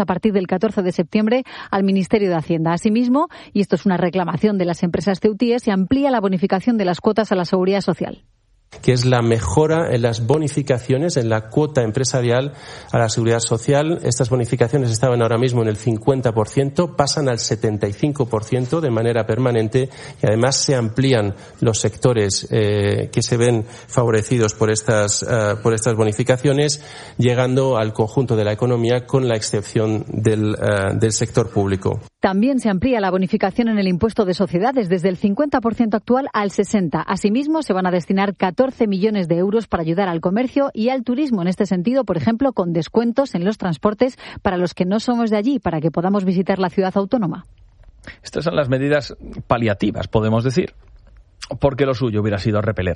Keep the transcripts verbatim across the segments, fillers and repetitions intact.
a partir del catorce de septiembre al Ministerio de Hacienda. Asimismo, y esto es una reclamación de las empresas ceutíes, se amplía la bonificación de las cuotas a la Seguridad Social. Que es la mejora en las bonificaciones, en la cuota empresarial a la Seguridad Social. Estas bonificaciones estaban ahora mismo en el cincuenta por ciento, pasan al setenta y cinco por ciento de manera permanente y además se amplían los sectores eh, que se ven favorecidos por estas, uh, por estas bonificaciones, llegando al conjunto de la economía con la excepción del, uh, del sector público. También se amplía la bonificación en el impuesto de sociedades desde el cincuenta por ciento actual al sesenta por ciento. Asimismo, se van a destinar catorce millones de euros para ayudar al comercio y al turismo en este sentido, por ejemplo, con descuentos en los transportes para los que no somos de allí, para que podamos visitar la ciudad autónoma. Estas son las medidas paliativas, podemos decir, porque lo suyo hubiera sido repeler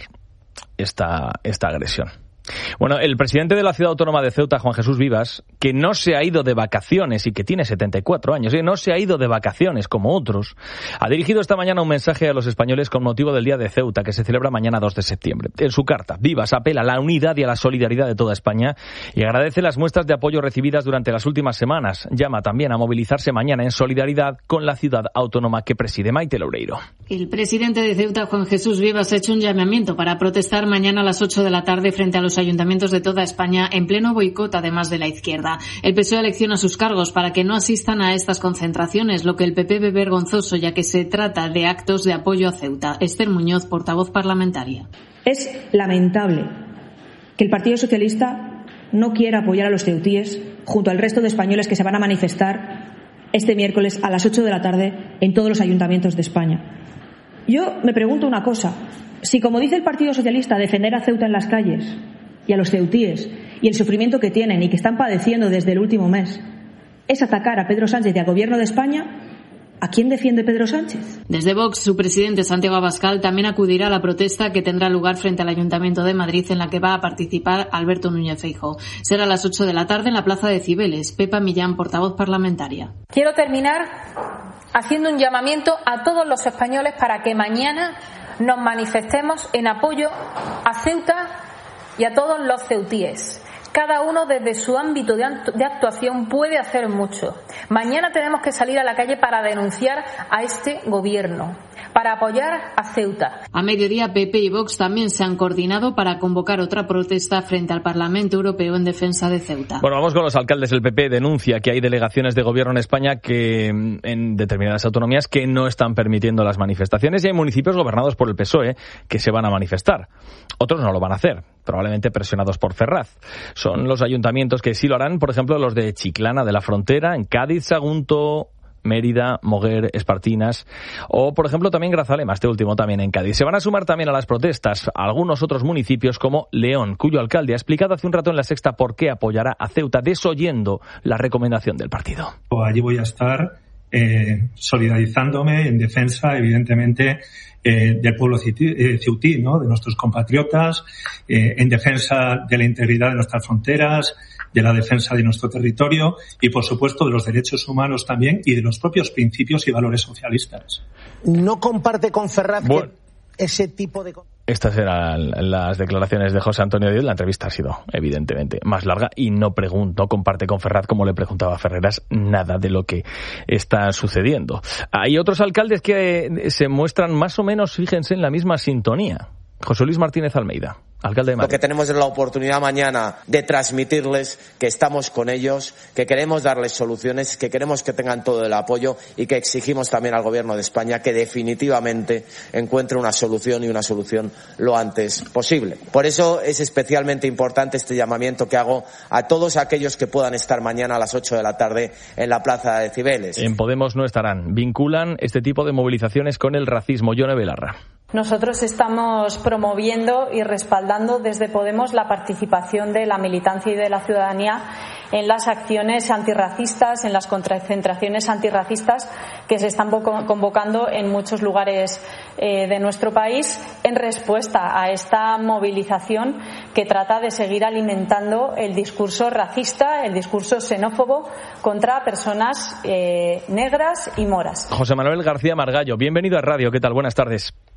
esta, esta agresión. Bueno, el presidente de la ciudad autónoma de Ceuta, Juan Jesús Vivas, que no se ha ido de vacaciones y que tiene setenta y cuatro años, y no se ha ido de vacaciones como otros, ha dirigido esta mañana un mensaje a los españoles con motivo del Día de Ceuta, que se celebra mañana dos de septiembre. En su carta, Vivas apela a la unidad y a la solidaridad de toda España y agradece las muestras de apoyo recibidas durante las últimas semanas. Llama también a movilizarse mañana en solidaridad con la ciudad autónoma que preside. Maite Loureiro. El presidente de Ceuta, Juan Jesús Vivas, ha hecho un llamamiento para protestar mañana a las ocho de la tarde frente a los ayuntamientos de toda España en pleno boicot, además de la izquierda. El P S O E elecciona sus cargos para que no asistan a estas concentraciones, lo que el P P ve vergonzoso, ya que se trata de actos de apoyo a Ceuta. Esther Muñoz, portavoz parlamentaria. Es lamentable que el Partido Socialista no quiera apoyar a los ceutíes junto al resto de españoles que se van a manifestar este miércoles a las ocho de la tarde en todos los ayuntamientos de España. Yo me pregunto una cosa. Si, como dice el Partido Socialista, defender a Ceuta en las calles y a los ceutíes y el sufrimiento que tienen y que están padeciendo desde el último mes es atacar a Pedro Sánchez y al Gobierno de España, ¿a quién defiende Pedro Sánchez? Desde Vox, su presidente Santiago Abascal también acudirá a la protesta que tendrá lugar frente al Ayuntamiento de Madrid, en la que va a participar Alberto Núñez Feijóo. Será a las ocho de la tarde en la Plaza de Cibeles. Pepa Millán, portavoz parlamentaria. Quiero terminar haciendo un llamamiento a todos los españoles para que mañana nos manifestemos en apoyo a Ceuta y a todos los ceutíes. Cada uno desde su ámbito de actuación puede hacer mucho. Mañana tenemos que salir a la calle para denunciar a este gobierno, para apoyar a Ceuta. A mediodía, P P y Vox también se han coordinado para convocar otra protesta frente al Parlamento Europeo en defensa de Ceuta. Bueno, vamos con los alcaldes. El P P denuncia que hay delegaciones de gobierno en España que en determinadas autonomías que no están permitiendo las manifestaciones y hay municipios gobernados por el P S O E que se van a manifestar. Otros no lo van a hacer, probablemente presionados por Ferraz. Son los ayuntamientos que sí lo harán, por ejemplo, los de Chiclana de la Frontera, en Cádiz, Sagunto, Mérida, Moguer, Espartinas o, por ejemplo, también Grazalema, este último también en Cádiz. Se van a sumar también a las protestas algunos otros municipios como León, cuyo alcalde ha explicado hace un rato en La Sexta por qué apoyará a Ceuta, desoyendo la recomendación del partido. Allí voy a estar eh, solidarizándome en defensa, evidentemente, eh, del pueblo ceutí, ¿no?, de nuestros compatriotas, eh, en defensa de la integridad de nuestras fronteras, de la defensa de nuestro territorio y, por supuesto, de los derechos humanos también y de los propios principios y valores socialistas. ¿No comparte con Ferraz bueno. que ese tipo de... Estas eran las declaraciones de José Antonio Díaz. La entrevista ha sido, evidentemente, más larga y no pregunto, comparte con Ferraz, como le preguntaba a Ferreras, nada de lo que está sucediendo. Hay otros alcaldes que se muestran más o menos, fíjense, en la misma sintonía. José Luis Martínez Almeida, alcalde de Madrid. Lo que tenemos es la oportunidad mañana de transmitirles que estamos con ellos, que queremos darles soluciones, que queremos que tengan todo el apoyo y que exigimos también al Gobierno de España que definitivamente encuentre una solución y una solución lo antes posible. Por eso es especialmente importante este llamamiento que hago a todos aquellos que puedan estar mañana a las ocho de la tarde en la Plaza de Cibeles. En Podemos no estarán. Vinculan este tipo de movilizaciones con el racismo. Yone Belarra. Nosotros estamos promoviendo y respaldando desde Podemos la participación de la militancia y de la ciudadanía en las acciones antirracistas, en las concentraciones antirracistas que se están convocando en muchos lugares eh, de nuestro país en respuesta a esta movilización que trata de seguir alimentando el discurso racista, el discurso xenófobo contra personas eh, negras y moras. José Manuel García Margallo, bienvenido a Radio. ¿Qué tal? Buenas tardes.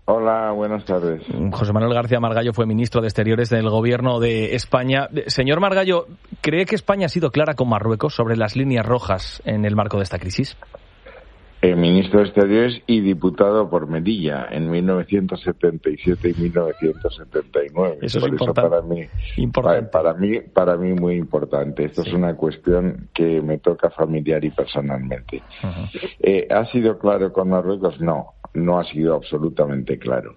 Hola, buenas tardes. José Manuel García Margallo fue ministro de Exteriores del Gobierno de España. Señor Margallo, ¿cree que España ha sido clara con Marruecos sobre las líneas rojas en el marco de esta crisis? Eh, ministro de Exteriores y diputado por Melilla en mil novecientos setenta y siete y mil novecientos setenta y nueve. Eso es por importante. Eso para mí, importante. Para, para mí, para mí muy importante. Esto sí. Es una cuestión que me toca familiar y personalmente. Uh-huh. Eh, ¿Ha sido claro con Marruecos? No, no ha sido absolutamente claro.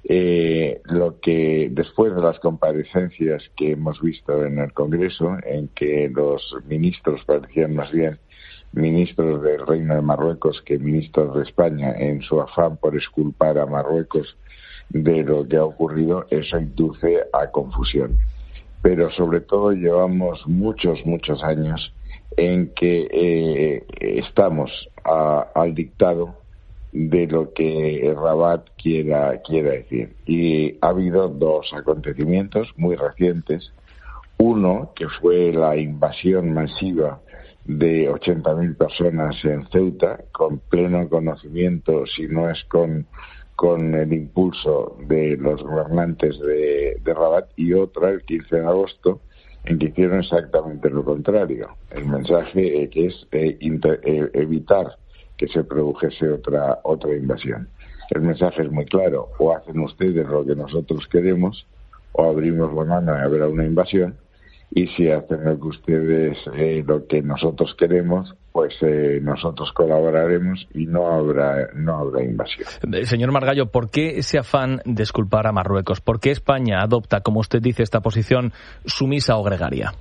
Eh, lo que después de las comparecencias que hemos visto en el Congreso, en que los ministros parecían más bien ministros del Reino de Marruecos que ministros de España, en su afán por exculpar a Marruecos de lo que ha ocurrido, eso induce a confusión. Pero sobre todo llevamos muchos, muchos años en que eh, estamos a, al dictado de lo que Rabat quiera, quiera decir. Y ha habido dos acontecimientos muy recientes. Uno, que fue la invasión masiva de ochenta mil personas en Ceuta, con pleno conocimiento, si no es con, con el impulso de los gobernantes de, de Rabat, y otra, el quince de agosto, en que hicieron exactamente lo contrario. El mensaje eh, que es eh, inter, eh, evitar que se produjese otra, otra invasión. El mensaje es muy claro: o hacen ustedes lo que nosotros queremos, o abrimos la mano y habrá una invasión. Y si hacen lo que ustedes, eh, lo que nosotros queremos, pues eh, nosotros colaboraremos y no habrá no habrá invasión. Señor Margallo, ¿por qué ese afán de exculpar a Marruecos? ¿Por qué España adopta, como usted dice, esta posición sumisa o gregaria?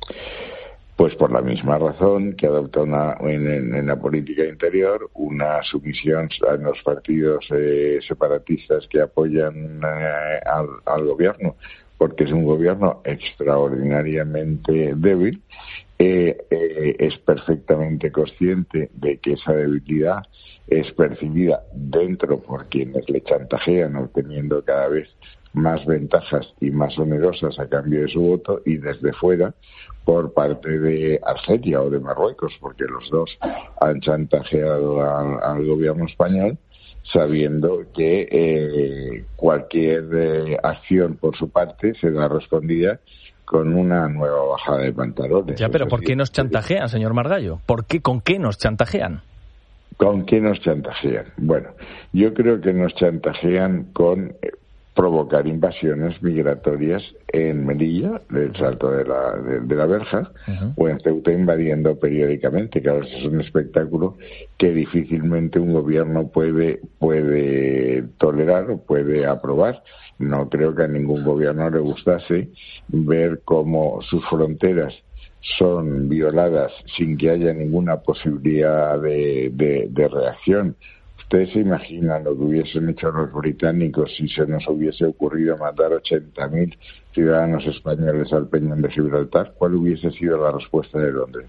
Pues por la misma razón que adopta una, en, en la política interior una sumisión a los partidos eh, separatistas que apoyan eh, al, al gobierno, porque es un gobierno extraordinariamente débil. Eh, eh, es perfectamente consciente de que esa debilidad es percibida dentro por quienes le chantajean, obteniendo cada vez más ventajas y más onerosas a cambio de su voto, y desde fuera por parte de Argelia o de Marruecos, porque los dos han chantajeado al, al gobierno español, sabiendo que eh, cualquier eh, acción por su parte será respondida con una nueva bajada de pantalones. Ya, pero ¿por qué nos chantajean, señor Margallo? ¿Por qué, con qué nos chantajean? ¿Con qué nos chantajean? Bueno, yo creo que nos chantajean con eh, provocar invasiones migratorias en Melilla, del Salto de la, de, de la Verja, uh-huh. o en Ceuta, invadiendo periódicamente. Claro, es un espectáculo que difícilmente un gobierno puede, puede tolerar o puede aprobar. No creo que a ningún gobierno le gustase ver cómo sus fronteras son violadas sin que haya ninguna posibilidad de, de, de reacción. ¿Ustedes se imaginan lo que hubiesen hecho los británicos si se nos hubiese ocurrido matar ochenta mil ciudadanos españoles al Peñón de Gibraltar? ¿Cuál hubiese sido la respuesta de Londres?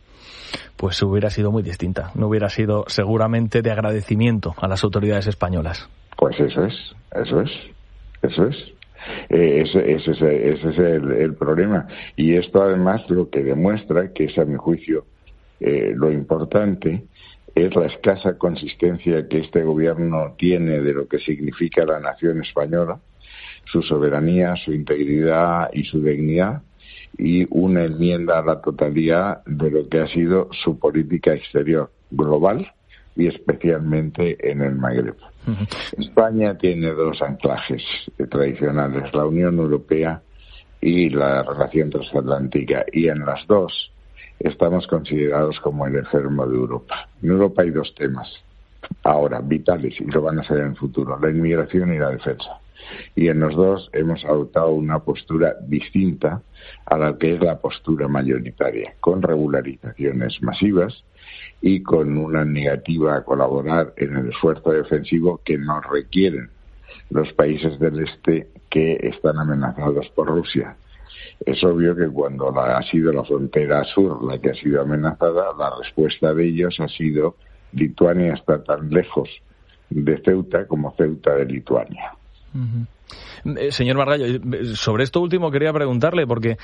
Pues hubiera sido muy distinta. No hubiera sido seguramente de agradecimiento a las autoridades españolas. Pues eso es, eso es, eso es. Eh, ese, ese, ese, ese es el, el problema. Y esto además lo que demuestra, que es a mi juicio eh, lo importante, es la escasa consistencia que este gobierno tiene de lo que significa la nación española, su soberanía, su integridad y su dignidad, y una enmienda a la totalidad de lo que ha sido su política exterior global y especialmente en el Magreb. Uh-huh. España tiene dos anclajes tradicionales, la Unión Europea y la relación transatlántica, y en las dos estamos considerados como el enfermo de Europa. En Europa hay dos temas ahora vitales, y lo van a ser en el futuro: la inmigración y la defensa. Y en los dos hemos adoptado una postura distinta a la que es la postura mayoritaria, con regularizaciones masivas y con una negativa a colaborar en el esfuerzo defensivo que nos requieren los países del este que están amenazados por Rusia. Es obvio que cuando la, ha sido la frontera sur la que ha sido amenazada, la respuesta de ellos ha sido: Lituania está tan lejos de Ceuta como Ceuta de Lituania. Uh-huh. Eh, señor Margallo, sobre esto último quería preguntarle, porque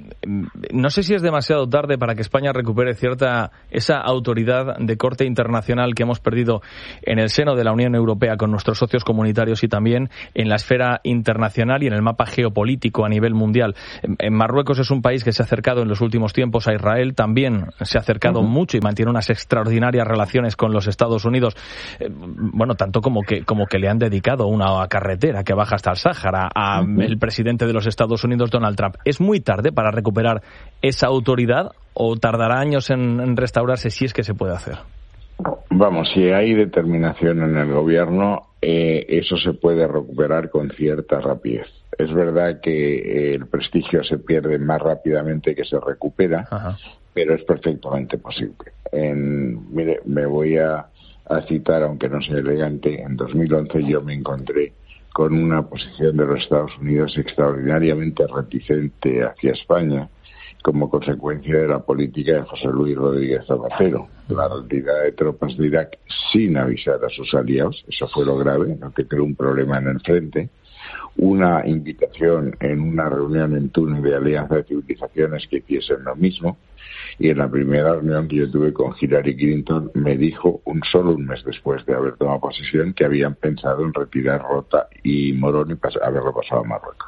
no sé si es demasiado tarde para que España recupere cierta esa autoridad de corte internacional que hemos perdido en el seno de la Unión Europea con nuestros socios comunitarios y también en la esfera internacional y en el mapa geopolítico a nivel mundial. En Marruecos es un país que se ha acercado en los últimos tiempos a Israel, también se ha acercado uh-huh. mucho y mantiene unas extraordinarias relaciones con los Estados Unidos, eh, bueno, tanto como que, como que le han dedicado una carretera que baja hasta el Sáhara a uh-huh. el presidente de los Estados Unidos, Donald Trump. ¿Es muy tarde para recuperar esa autoridad o tardará años en, en restaurarse si es que se puede hacer? Vamos, si hay determinación en el gobierno, eh, eso se puede recuperar con cierta rapidez. Es verdad que eh, el prestigio se pierde más rápidamente que se recupera, Ajá. pero es perfectamente posible. En, mire, me voy a, a citar, aunque no sea elegante, en dos mil once yo me encontré con una posición de los Estados Unidos extraordinariamente reticente hacia España como consecuencia de la política de José Luis Rodríguez Zapatero, la retirada de tropas de Irak sin avisar a sus aliados, eso fue lo grave, lo que creó un problema en el frente, una invitación en una reunión en Túnez de Alianza de Civilizaciones que hiciesen lo mismo, y en la primera reunión que yo tuve con Hillary Clinton me dijo, un solo un mes después de haber tomado posesión, que habían pensado en retirar Rota y Morón y pas- haberlo pasado a Marruecos.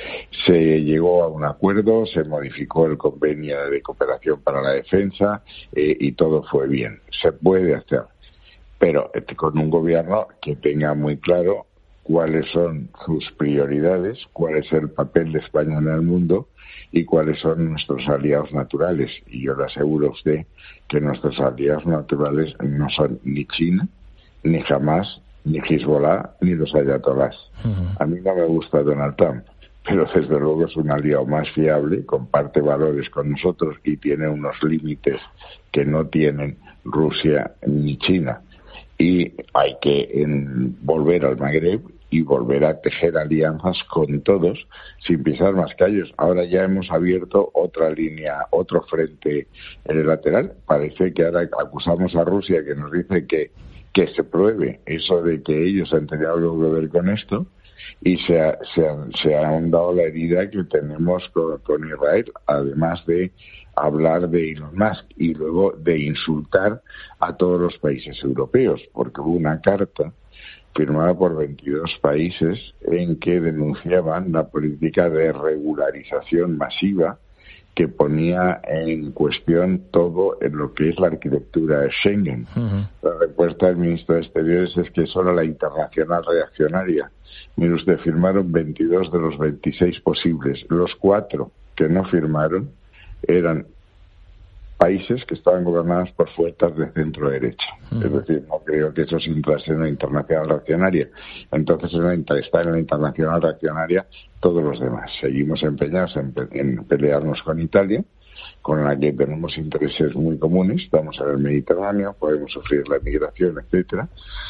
Se llegó a un acuerdo, se modificó el convenio de cooperación para la defensa eh, y todo fue bien. Se puede hacer, pero eh, con un gobierno que tenga muy claro cuáles son sus prioridades, cuál es el papel de España en el mundo y cuáles son nuestros aliados naturales. Y yo le aseguro a usted que nuestros aliados naturales no son ni China, ni Hamas, ni Hezbollah, ni los ayatolás. Uh-huh. A mí no me gusta Donald Trump, pero desde luego es un aliado más fiable, comparte valores con nosotros y tiene unos límites que no tienen Rusia ni China. Y hay que en, volver al Magreb y volver a tejer alianzas con todos sin pisar más callos. Ahora ya hemos abierto otra línea, otro frente en el lateral. Parece que ahora acusamos a Rusia, que nos dice que, que se pruebe eso de que ellos han tenido algo que ver con esto, y se ha, se ha, se ha ahondado la herida que tenemos con, con Israel, además de hablar de Elon Musk y luego de insultar a todos los países europeos, porque hubo una carta firmada por veintidós países en que denunciaban la política de regularización masiva que ponía en cuestión todo en lo que es la arquitectura de Schengen. Uh-huh. La respuesta del ministro de Exteriores es que solo la internacional reaccionaria. Mire usted, firmaron veintidós de los veintiséis posibles. Los cuatro que no firmaron eran países que estaban gobernados por fuerzas de centro derecha. Mm. Es decir, no creo que eso se entrase en la internacional reaccionaria. Entonces, en la, está en la internacional reaccionaria todos los demás. Seguimos empeñados en, en pelearnos con Italia, con la que tenemos intereses muy comunes. Estamos en el Mediterráneo, podemos sufrir la migración, etcétera,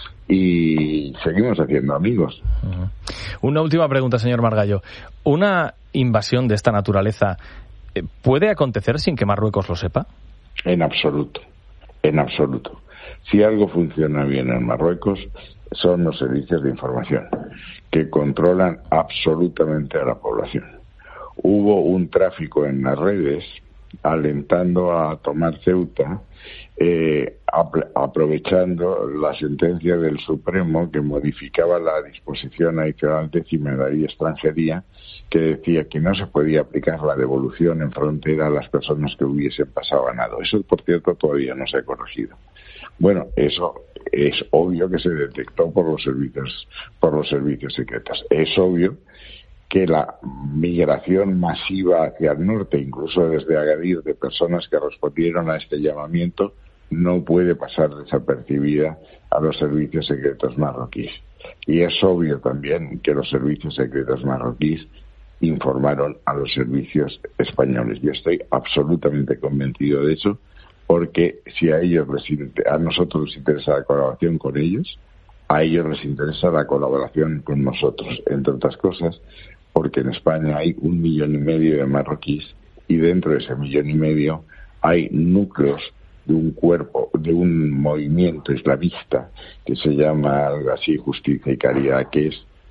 y seguimos haciendo amigos. Uh-huh. Una última pregunta, señor Margallo. ¿Una invasión de esta naturaleza puede acontecer sin que Marruecos lo sepa? En absoluto, en absoluto. Si algo funciona bien en Marruecos son los servicios de información, que controlan absolutamente a la población. Hubo un tráfico en las redes alentando a tomar Ceuta, eh, ap- aprovechando la sentencia del Supremo que modificaba la disposición adicional décima de la ley de extranjería, que decía que no se podía aplicar la devolución en frontera a las personas que hubiesen pasado ganado. Eso, por cierto, todavía no se ha corregido. Bueno, eso es obvio que se detectó por los servicios, por los servicios secretos. Es obvio que la migración masiva hacia el norte, incluso desde Agadir, de personas que respondieron a este llamamiento, no puede pasar desapercibida a los servicios secretos marroquíes. Y es obvio también que los servicios secretos marroquíes informaron a los servicios españoles. Yo estoy absolutamente convencido de eso, porque si a ellos les a nosotros les interesa la colaboración con ellos, a ellos les interesa la colaboración con nosotros, entre otras cosas, porque en España hay un millón y medio de marroquíes y dentro de ese millón y medio hay núcleos de un cuerpo, de un movimiento islamista que se llama algo así Justicia y Caridad, que es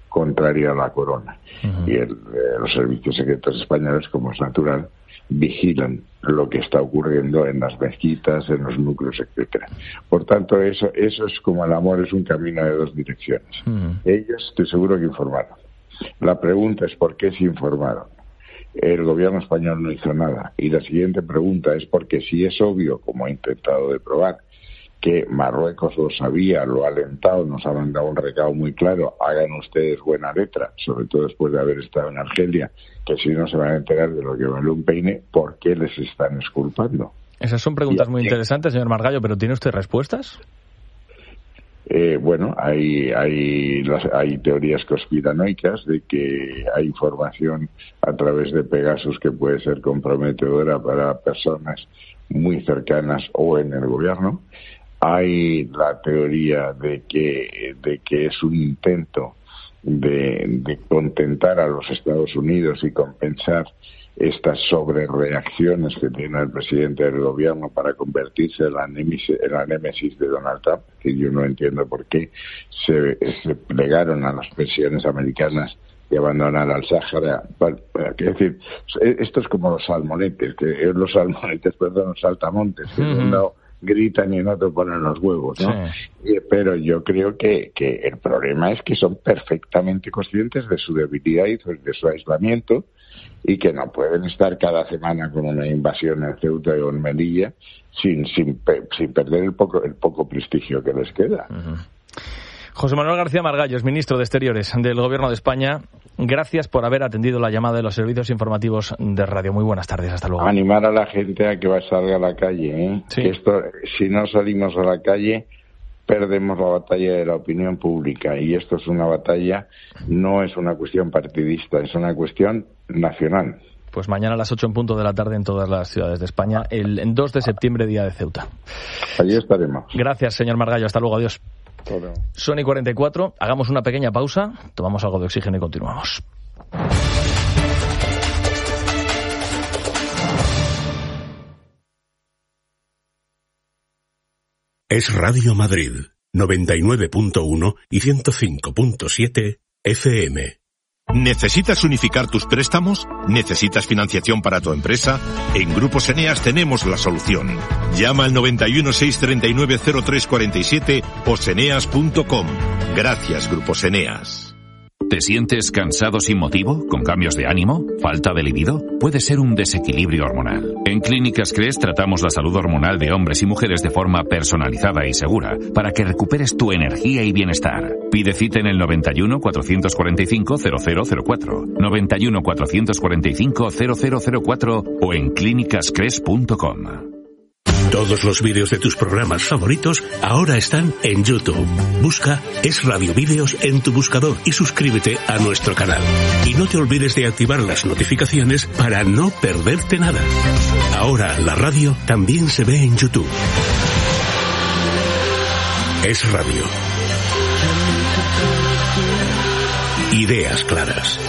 contraria a la corona. Uh-huh. Y el, eh, los servicios secretos españoles, como es natural, vigilan lo que está ocurriendo en las mezquitas, en los núcleos, etcétera. Por tanto, eso eso es como el amor, es un camino de dos direcciones. Uh-huh. Ellos, estoy seguro que informaron. La pregunta es ¿por qué se informaron? El gobierno español no hizo nada. Y la siguiente pregunta es porque si es obvio, como ha intentado de probar, que Marruecos lo sabía, lo ha alentado, nos ha mandado un recado muy claro, hagan ustedes buena letra, sobre todo después de haber estado en Argelia, que si no se van a enterar de lo que vale un peine, ¿por qué les están exculpando? Esas son preguntas muy interesantes, señor Margallo, pero ¿tiene usted respuestas? Eh, bueno, hay, hay, las, hay teorías conspiranoicas de que hay información a través de Pegasus que puede ser comprometedora para personas muy cercanas o en el gobierno. Hay la teoría de que, de que es un intento de, de contentar a los Estados Unidos y compensar estas sobrereacciones que tiene el presidente del gobierno para convertirse en la némesis, en la némesis de Donald Trump, que yo no entiendo por qué se, se plegaron a las presiones americanas y abandonar al Sáhara. Es decir, esto es como los salmonetes, que los salmonetes, perdón, los saltamontes, que uh-huh. en un lado gritan y en otro ponen los huevos, ¿no? Sí. Pero yo creo que, que el problema es que son perfectamente conscientes de su debilidad y de su aislamiento, y que no pueden estar cada semana con una invasión en Ceuta y en Melilla sin, sin, sin perder el poco, el poco prestigio que les queda. Uh-huh. José Manuel García Margallo es ministro de Exteriores del Gobierno de España. Gracias por haber atendido la llamada de los servicios informativos de radio. Muy buenas tardes, hasta luego. Animar a la gente a que salga a la calle, ¿eh? Sí. Que esto, si no salimos a la calle, perdemos la batalla de la opinión pública, y esto es una batalla, no es una cuestión partidista, es una cuestión nacional. Pues mañana a las ocho en punto de la tarde en todas las ciudades de España, el dos de septiembre, día de Ceuta. Allí estaremos. Gracias, señor Margallo. Hasta luego. Adiós. Todo. Son y cuarenta y cuatro. Hagamos una pequeña pausa, tomamos algo de oxígeno y continuamos. Es Radio Madrid, noventa y nueve punto uno y ciento cinco punto siete F M. ¿Necesitas unificar tus préstamos? ¿Necesitas financiación para tu empresa? En Grupos Eneas tenemos la solución. Llama al noventa y uno, seiscientos treinta y nueve, cero tres cuarenta y siete o seneas punto com. Gracias, Grupos Eneas. ¿Te sientes cansado sin motivo? ¿Con cambios de ánimo? ¿Falta de libido? Puede ser un desequilibrio hormonal. En Clínicas Cres tratamos la salud hormonal de hombres y mujeres de forma personalizada y segura para que recuperes tu energía y bienestar. Pide cita en el noventa y uno, cuatrocientos cuarenta y cinco, cero cero cero cuatro, noventa y uno, cuatrocientos cuarenta y cinco, cero cero cero cuatro o en clínicas cres punto com. Todos los vídeos de tus programas favoritos ahora están en YouTube. Busca Es Radio Vídeos en tu buscador y suscríbete a nuestro canal. Y no te olvides de activar las notificaciones para no perderte nada. Ahora la radio también se ve en YouTube. Es Radio. Ideas claras.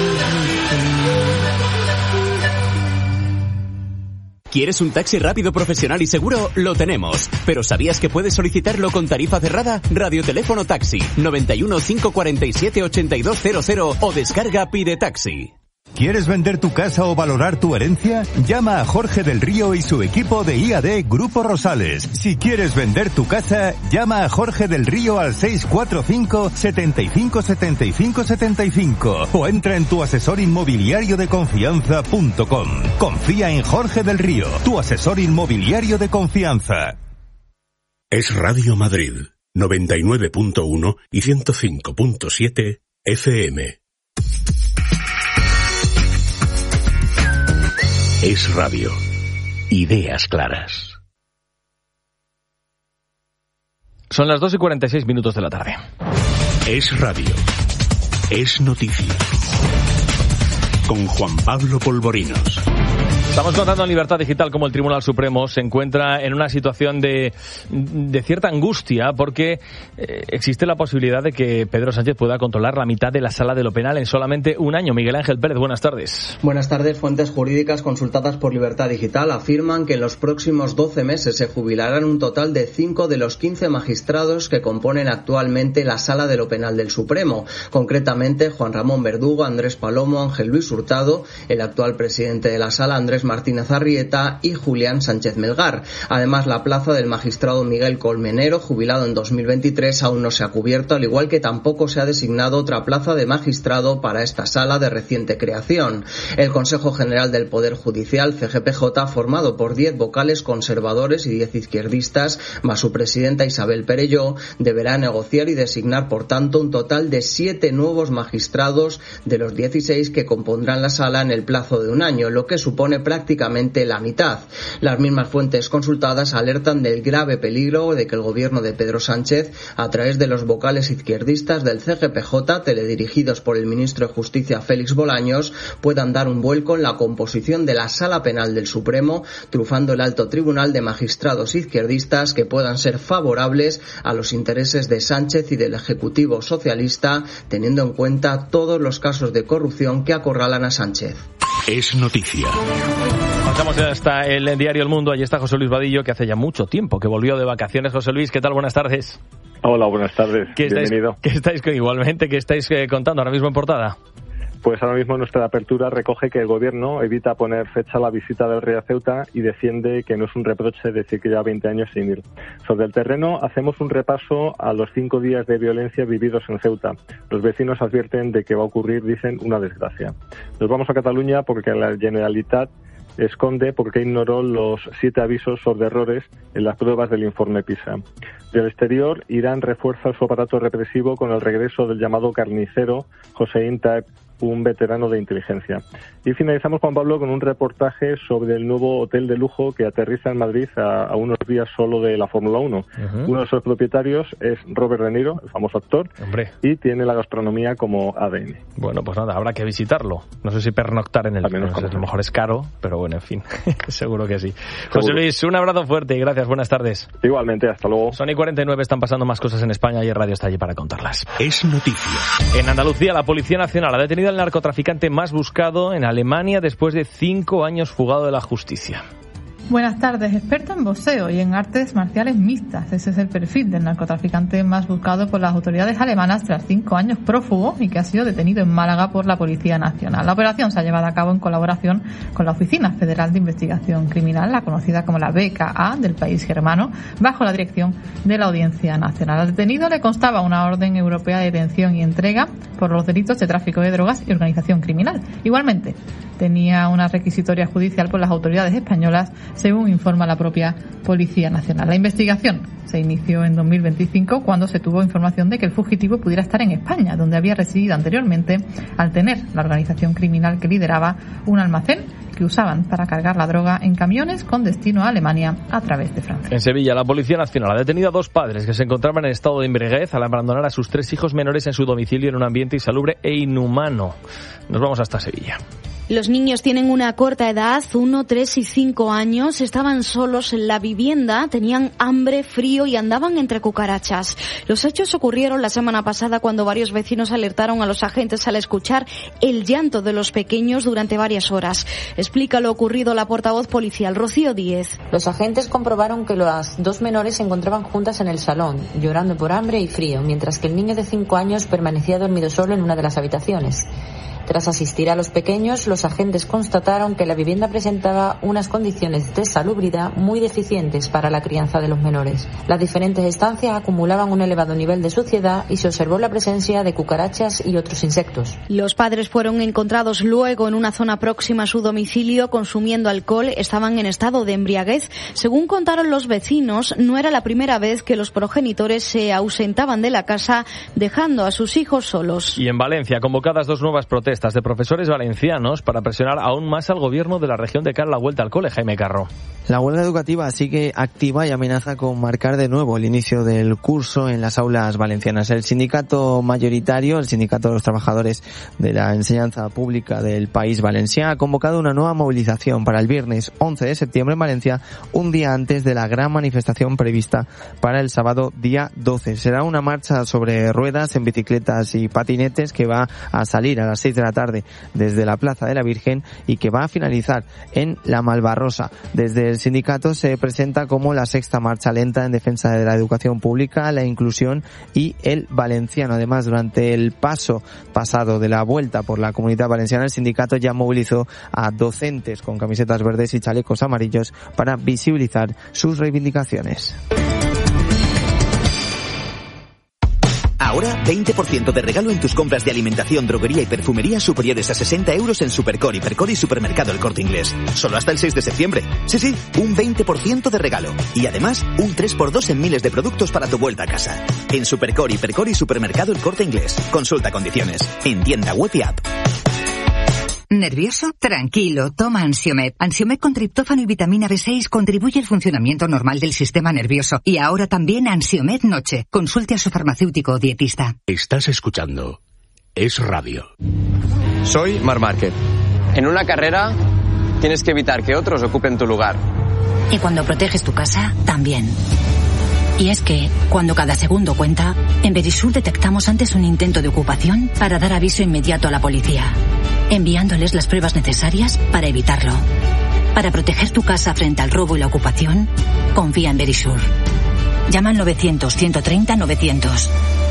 ¿Quieres un taxi rápido, profesional y seguro? Lo tenemos. ¿Pero sabías que puedes solicitarlo con tarifa cerrada? Radioteléfono Taxi, noventa y uno, cinco cuarenta y siete, ochenta y dos cero cero o descarga Pide Taxi. ¿Quieres vender tu casa o valorar tu herencia? Llama a Jorge del Río y su equipo de I A D Grupo Rosales. Si quieres vender tu casa, llama a Jorge del Río al seis cuatro cinco, setenta y cinco, setenta y cinco, setenta y cinco o entra en tu asesor inmobiliario de confianza punto com. Confía en Jorge del Río, tu asesor inmobiliario de confianza. Es Radio Madrid, noventa y nueve punto uno y ciento cinco punto siete F M. Es Radio. Ideas claras. Son las dos y cuarenta y seis minutos de la tarde. Es Radio. Es noticia. Con Juan Pablo Polvorinos. Estamos contando en Libertad Digital cómo el Tribunal Supremo se encuentra en una situación de, de cierta angustia porque eh, existe la posibilidad de que Pedro Sánchez pueda controlar la mitad de la sala de lo penal en solamente un año. Miguel Ángel Pérez, buenas tardes. Buenas tardes. Fuentes jurídicas consultadas por Libertad Digital afirman que en los próximos doce meses se jubilarán un total de cinco de los quince magistrados que componen actualmente la sala de lo penal del Supremo. Concretamente, Juan Ramón Verdugo, Andrés Palomo, Ángel Luis Hurtado, el actual presidente de la sala, Andrés Martínez Arrieta, y Julián Sánchez Melgar. Además, la plaza del magistrado Miguel Colmenero, jubilado en dos mil veintitrés, aún no se ha cubierto, al igual que tampoco se ha designado otra plaza de magistrado para esta sala de reciente creación. El Consejo General del Poder Judicial, C G P J, formado por diez vocales conservadores y diez izquierdistas, más su presidenta Isabel Perelló, deberá negociar y designar, por tanto, un total de siete nuevos magistrados de los dieciséis que compondrán la sala en el plazo de un año, lo que supone prácticamente la mitad. Las mismas fuentes consultadas alertan del grave peligro de que el gobierno de Pedro Sánchez, a través de los vocales izquierdistas del C G P J, teledirigidos por el ministro de Justicia Félix Bolaños, puedan dar un vuelco en la composición de la Sala Penal del Supremo, trufando el alto tribunal de magistrados izquierdistas que puedan ser favorables a los intereses de Sánchez y del Ejecutivo socialista, teniendo en cuenta todos los casos de corrupción que acorralan a Sánchez. Es noticia. Pasamos ya hasta el diario El Mundo. Allí está José Luis Vadillo, que hace ya mucho tiempo que volvió de vacaciones. José Luis, ¿qué tal? Buenas tardes. Hola, buenas tardes. ¿Qué estáis, Bienvenido. ¿Qué estáis igualmente? ¿Qué estáis eh, contando ahora mismo en portada? Pues ahora mismo nuestra apertura recoge que el Gobierno evita poner fecha a la visita del rey a Ceuta y defiende que no es un reproche decir que lleva veinte años sin ir. Sobre el terreno hacemos un repaso a los cinco días de violencia vividos en Ceuta. Los vecinos advierten de que va a ocurrir, dicen, una desgracia. Nos vamos a Cataluña porque la Generalitat esconde porque ignoró los siete avisos sobre errores en las pruebas del informe PISA. Del exterior, Irán refuerza su aparato represivo con el regreso del llamado carnicero Hossein Taeb, un veterano de inteligencia. Y finalizamos, Juan Pablo, con un reportaje sobre el nuevo hotel de lujo que aterriza en Madrid a, a unos días solo de la Fórmula uno. Uh-huh. Uno de sus propietarios es Robert De Niro, el famoso actor, Hombre. y tiene la gastronomía como A D N. Bueno, pues nada, habrá que visitarlo. No sé si pernoctar en el hotel, a lo mejor es caro, pero bueno, en fin, seguro que sí. Seguro. José Luis, un abrazo fuerte y gracias, buenas tardes. Igualmente, hasta luego. Son y cuarenta y nueve, están pasando más cosas en España y el radio está allí para contarlas. Es noticia. En Andalucía, la Policía Nacional ha detenido al narcotraficante más buscado en Alemania después de cinco años fugado de la justicia. Buenas tardes. Experto en boxeo y en artes marciales mixtas. Ese es el perfil del narcotraficante más buscado por las autoridades alemanas tras cinco años prófugo y que ha sido detenido en Málaga por la Policía Nacional. La operación se ha llevado a cabo en colaboración con la Oficina Federal de Investigación Criminal, la conocida como la B K A del país germano, bajo la dirección de la Audiencia Nacional. Al detenido le constaba una orden europea de detención y entrega por los delitos de tráfico de drogas y organización criminal. Igualmente, tenía una requisitoria judicial por las autoridades españolas, según informa la propia Policía Nacional. La investigación se inició en dos mil veinticinco cuando se tuvo información de que el fugitivo pudiera estar en España, donde había residido anteriormente, al tener la organización criminal que lideraba un almacén que usaban para cargar la droga en camiones con destino a Alemania a través de Francia. En Sevilla, la Policía Nacional ha detenido a dos padres que se encontraban en estado de embriaguez al abandonar a sus tres hijos menores en su domicilio en un ambiente insalubre e inhumano. Nos vamos hasta Sevilla. Los niños tienen una corta edad, uno, tres y cinco años, estaban solos en la vivienda, tenían hambre, frío y andaban entre cucarachas. Los hechos ocurrieron la semana pasada cuando varios vecinos alertaron a los agentes al escuchar el llanto de los pequeños durante varias horas. Explica lo ocurrido la portavoz policial, Rocío Díez. Los agentes comprobaron que las dos menores se encontraban juntas en el salón, llorando por hambre y frío, mientras que el niño de cinco años permanecía dormido solo en una de las habitaciones. Tras asistir a los pequeños, los agentes constataron que la vivienda presentaba unas condiciones de salubridad muy deficientes para la crianza de los menores. Las diferentes estancias acumulaban un elevado nivel de suciedad y se observó la presencia de cucarachas y otros insectos. Los padres fueron encontrados luego en una zona próxima a su domicilio consumiendo alcohol. Estaban en estado de embriaguez. Según contaron los vecinos, no era la primera vez que los progenitores se ausentaban de la casa dejando a sus hijos solos. Y en Valencia, convocadas dos nuevas protestas protestas de profesores valencianos para presionar aún más al gobierno de la región de cara a la vuelta al cole. Jaime Carro. La huelga educativa sigue activa y amenaza con marcar de nuevo el inicio del curso en las aulas valencianas. El sindicato mayoritario, el sindicato de los trabajadores de la enseñanza pública del País Valencià, ha convocado una nueva movilización para el viernes once de septiembre en Valencia, un día antes de la gran manifestación prevista para el sábado día doce. Será una marcha sobre ruedas en bicicletas y patinetes que va a salir a las seis de la tarde desde la Plaza de la Virgen y que va a finalizar en la Malvarrosa. Desde el sindicato se presenta como la sexta marcha lenta en defensa de la educación pública, la inclusión y el valenciano. Además, durante el paso pasado de la vuelta por la Comunidad Valenciana, el sindicato ya movilizó a docentes con camisetas verdes y chalecos amarillos para visibilizar sus reivindicaciones. Ahora, veinte por ciento de regalo en tus compras de alimentación, droguería y perfumería superiores a sesenta euros en Supercor, Hipercor y Supermercado El Corte Inglés. Solo hasta el seis de septiembre. Sí, sí, un veinte por ciento de regalo. Y además, un tres por dos en miles de productos para tu vuelta a casa. En Supercor, Hipercor y Supermercado El Corte Inglés. Consulta condiciones. En tienda web y app. ¿Nervioso? Tranquilo, toma Ansiomed. Ansiomed con triptófano y vitamina B seis contribuye al funcionamiento normal del sistema nervioso. Y ahora también Ansiomed Noche. Consulte a su farmacéutico o dietista. Estás escuchando Es Radio. Soy Marc Márquez. En una carrera tienes que evitar que otros ocupen tu lugar. Y cuando proteges tu casa, también. Y es que, cuando cada segundo cuenta, en Verisur detectamos antes un intento de ocupación para dar aviso inmediato a la policía, enviándoles las pruebas necesarias para evitarlo. Para proteger tu casa frente al robo y la ocupación, confía en Verisur. Llama al novecientos, ciento treinta, novecientos.